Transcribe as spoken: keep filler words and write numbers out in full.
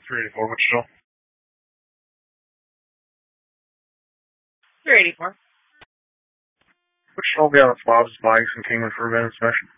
three eighty-four, Wichita. three eighty-four. Wichita will be out of Bob's Bikes and Kingman for event inspection.